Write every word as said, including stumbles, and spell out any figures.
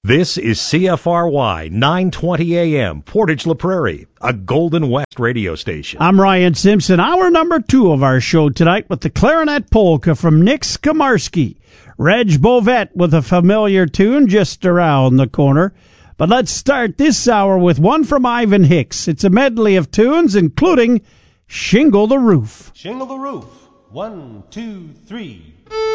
This is C F R Y nine twenty A M, Portage La Prairie, a Golden West radio station. I'm Ryan Simpson. Hour number two of our show tonight with the clarinet polka from Nick Skamarski. Reg Bovet with a familiar tune just around the corner. But let's start this hour with one from Ivan Hicks. It's a medley of tunes, including Shingle the Roof. Shingle the Roof. One, two, three.